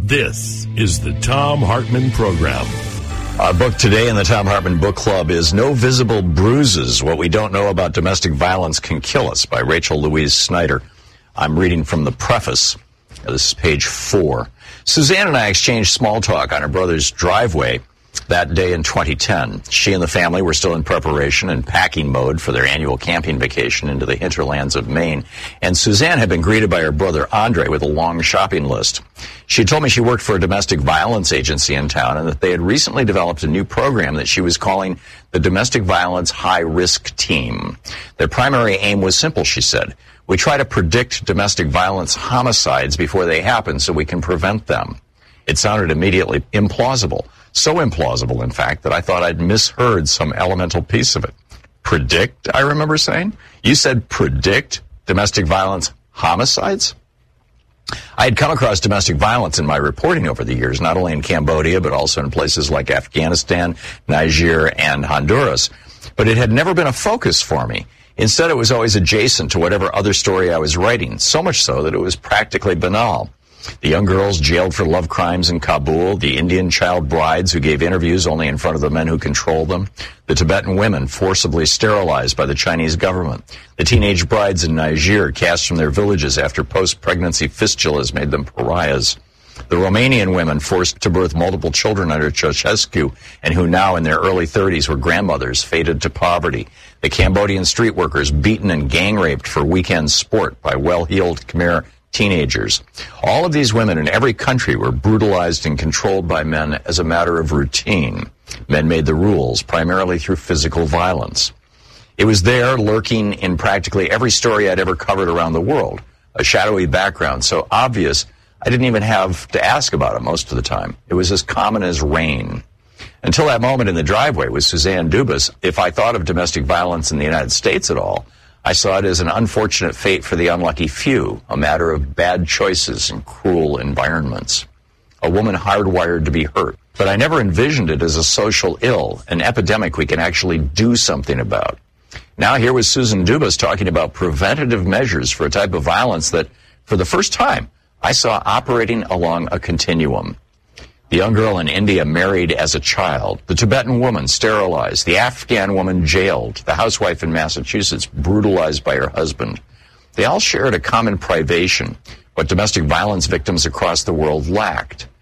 This is the Thom Hartmann Program. Our book today in the Thom Hartmann Book Club is No Visible Bruises, What We Don't Know About Domestic Violence Can Kill Us by Rachel Louise Snyder. I'm reading from the preface. This is page 4. Suzanne and I exchanged small talk on her brother's driveway that day in 2010. She and the family were still in preparation and packing mode for their annual camping vacation into the hinterlands of Maine. And Suzanne had been greeted by her brother Andre with a long shopping list. She told me she worked for a domestic violence agency in town and that they had recently developed a new program that she was calling the Domestic Violence High Risk Team. Their primary aim was simple, she said. We try to predict domestic violence homicides before they happen so we can prevent them. It sounded immediately implausible. So implausible, in fact, that I thought I'd misheard some elemental piece of it. Predict, I remember saying? You said predict domestic violence homicides? I had come across domestic violence in my reporting over the years, not only in Cambodia, but also in places like Afghanistan, Niger, and Honduras. But it had never been a focus for me. Instead, it was always adjacent to whatever other story I was writing, so much so that it was practically banal. The young girls jailed for love crimes in Kabul, the Indian child brides who gave interviews only in front of the men who controlled them, the Tibetan women forcibly sterilized by the Chinese government, the teenage brides in Niger cast from their villages after post-pregnancy fistulas made them pariahs, the Romanian women forced to birth multiple children under Ceausescu and who now in their early 30s were grandmothers fated to poverty, the Cambodian street workers beaten and gang-raped for weekend sport by well-heeled Khmer teenagers. All of these women in every country were brutalized and controlled by men as a matter of routine. Men made the rules, primarily through physical violence. It was there, lurking in practically every story I'd ever covered around the world, a shadowy background so obvious I didn't even have to ask about it most of the time. It was as common as rain. Until that moment in the driveway with Suzanne Dubas, if I thought of domestic violence in the United States at all, I saw it as an unfortunate fate for the unlucky few, a matter of bad choices and cruel environments. A woman hardwired to be hurt. But I never envisioned it as a social ill, an epidemic we can actually do something about. Now here was Susan Dubas talking about preventative measures for a type of violence that, for the first time, I saw operating along a continuum. The young girl in India married as a child, the Tibetan woman sterilized, the Afghan woman jailed, the housewife in Massachusetts brutalized by her husband. They all shared a common privation, what domestic violence victims across the world lacked.